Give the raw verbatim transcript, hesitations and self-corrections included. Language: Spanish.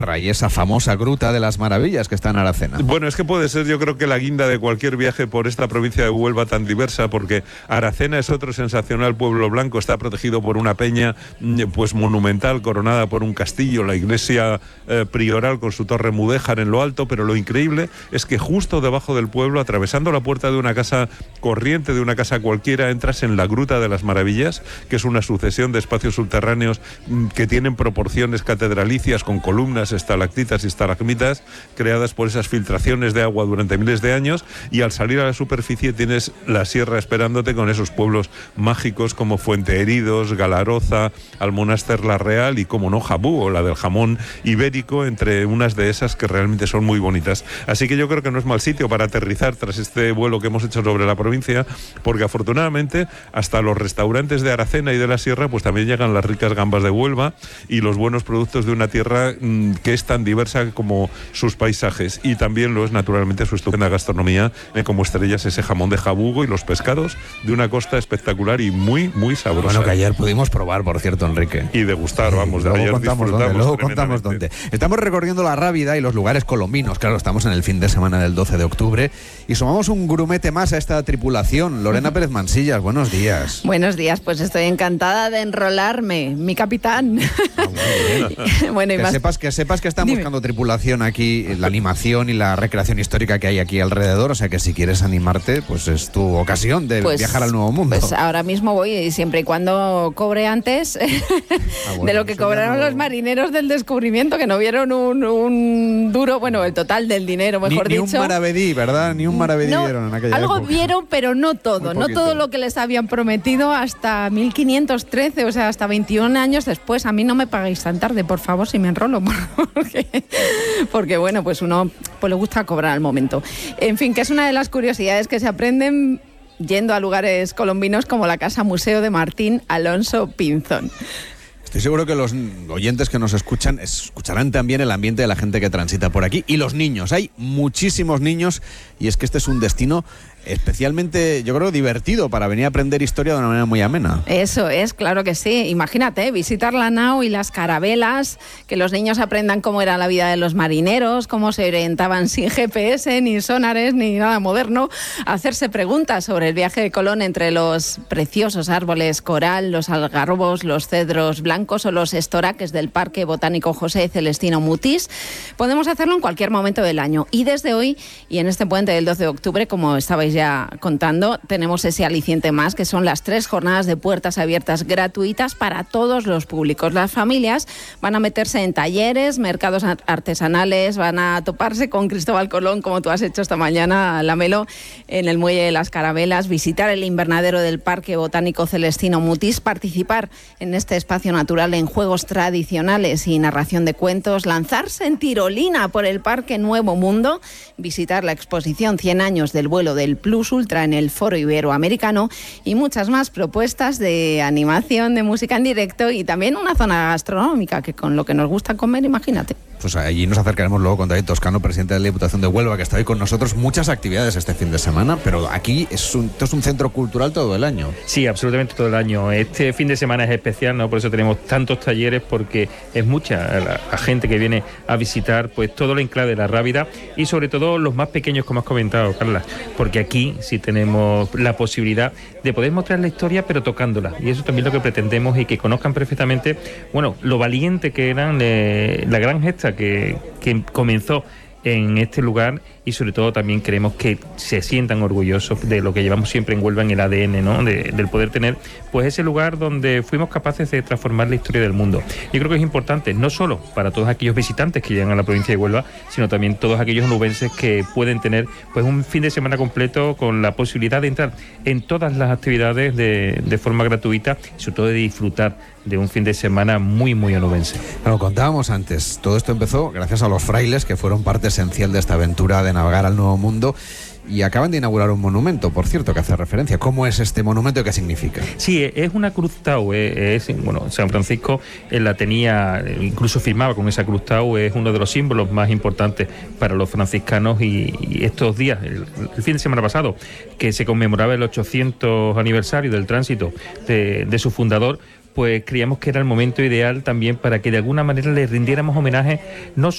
y esa famosa Gruta de las Maravillas que está en Aracena. Bueno, es que puede ser, yo creo que la guinda de cualquier viaje por esta provincia de Huelva tan diversa, porque Aracena es otro sensacional pueblo blanco, está protegido por una peña pues monumental, coronada por un castillo, la iglesia eh, prioral con su torre mudéjar en lo alto, pero lo increíble es que justo debajo del pueblo, atravesando la puerta de una casa corriente, de una casa cualquiera, entras en la Gruta de las Maravillas, que es una sucesión de espacios subterráneos que tienen proporciones catedralicias con columnas, estalactitas y estalagmitas creadas por esas filtraciones de agua durante miles de años, y al salir a la superficie tienes la sierra esperándote con esos pueblos mágicos como Fuenteheridos, Galaroza, Almonáster la Real y, como no, Jabú, o la del jamón ibérico, entre unas de esas que realmente son muy bonitas. Así que yo creo que no es mal sitio para aterrizar tras este vuelo que hemos hecho sobre la provincia, porque afortunadamente hasta los restaurantes de Aracena y de la sierra pues también llegan las ricas gambas de Huelva y los buenos productos de una tierra mmm, que es tan diversa como sus paisajes, y también lo es naturalmente su estupenda gastronomía, eh, como estrellas ese jamón de jabugo y los pescados de una costa espectacular y muy, muy sabrosa. Bueno, que ayer pudimos probar, por cierto, Enrique. Y degustar, vamos, de luego ayer contamos dónde, luego contamos dónde. Estamos recorriendo la Rábida y los lugares colombinos, claro, estamos en el fin de semana del doce de octubre y sumamos un grumete más a esta tripulación. Lorena Pérez Mansillas, buenos días. Buenos días, pues estoy encantada de enrolarme, mi capitán. Ah, bueno, bueno, y que, más... sepas, que sepas que están Dime. buscando tripulación aquí, la animación y la recreación histórica que hay aquí alrededor, o sea que si quieres animarte, pues es tu ocasión de pues, viajar al Nuevo Mundo. Pues ahora mismo voy, y siempre y cuando cobre antes ah, bueno, de lo que cobraron no... los marineros del descubrimiento, que no vieron un, un duro, bueno, el total del dinero, mejor ni, dicho. Ni un maravedí, ¿verdad? Ni un maravedí no, vieron en aquella algo época. Vieron, pero no todo, no todo lo que les habían prometido hasta mil quinientos trece, o sea, hasta veintiún años después. A mí no me paguéis tan tarde, por favor, si me enrolo, porque, porque bueno, pues uno pues le gusta cobrar al momento. En fin, que es una de las curiosidades que se aprenden yendo a lugares colombinos como la Casa Museo de Martín Alonso Pinzón. Estoy seguro que los oyentes que nos escuchan escucharán también el ambiente de la gente que transita por aquí. Y los niños, hay muchísimos niños, y es que este es un destino especialmente, yo creo, divertido para venir a aprender historia de una manera muy amena. Eso es, claro que sí. Imagínate, visitar la nao y las carabelas, que los niños aprendan cómo era la vida de los marineros, cómo se orientaban sin G P S, ni sonares, ni nada moderno, hacerse preguntas sobre el viaje de Colón entre los preciosos árboles coral, los algarrobos, los cedros blancos o los estoraques del Parque Botánico José Celestino Mutis. Podemos hacerlo en cualquier momento del año. Y desde hoy, y en este puente del doce de octubre, como estabais ya contando, tenemos ese aliciente más, que son las tres jornadas de puertas abiertas gratuitas para todos los públicos. Las familias van a meterse en talleres, mercados artesanales, van a toparse con Cristóbal Colón, como tú has hecho esta mañana, Lamelo, en el Muelle de las Carabelas, visitar el invernadero del Parque Botánico Celestino Mutis, participar en este espacio natural en juegos tradicionales y narración de cuentos, lanzarse en tirolina por el Parque Nuevo Mundo, visitar la exposición cien años del vuelo del Plus Ultra en el Foro Iberoamericano y muchas más propuestas de animación, de música en directo y también una zona gastronómica, que con lo que nos gusta comer, imagínate. Pues allí nos acercaremos luego con David Toscano, presidente de la Diputación de Huelva, que está hoy con nosotros. Muchas actividades este fin de semana, pero aquí es un, esto es un centro cultural todo el año. Sí, absolutamente todo el año. Este fin de semana es especial, ¿no? Por eso tenemos tantos talleres, porque es mucha la, la gente que viene a visitar pues todo el enclave de la Rábida, y sobre todo los más pequeños, como has comentado, Carla, porque aquí sí tenemos la posibilidad de poder mostrar la historia, pero tocándola, y eso también es lo que pretendemos, y que conozcan perfectamente, bueno, lo valiente que eran, eh, la gran gesta que, que comenzó en este lugar, y sobre todo también queremos que se sientan orgullosos de lo que llevamos siempre en Huelva en el A D N, ¿no? De, del poder tener pues ese lugar donde fuimos capaces de transformar la historia del mundo. Yo creo que es importante, no solo para todos aquellos visitantes que llegan a la provincia de Huelva, sino también todos aquellos onubenses que pueden tener pues un fin de semana completo con la posibilidad de entrar en todas las actividades de, de forma gratuita, y sobre todo de disfrutar de un fin de semana muy, muy onubense. Lo contábamos antes, todo esto empezó gracias a los frailes, que fueron parte esencial de esta aventura de navegar al Nuevo Mundo, y acaban de inaugurar un monumento, por cierto, que hace referencia. ¿Cómo es este monumento y qué significa? Sí, es una cruz tau, es, bueno, San Francisco la tenía, incluso firmaba con esa cruz tau, es uno de los símbolos más importantes para los franciscanos, y, y estos días, el, el fin de semana pasado, que se conmemoraba el ochocientos aniversario del tránsito de, de su fundador, pues creíamos que era el momento ideal también para que de alguna manera le rindiéramos homenaje, no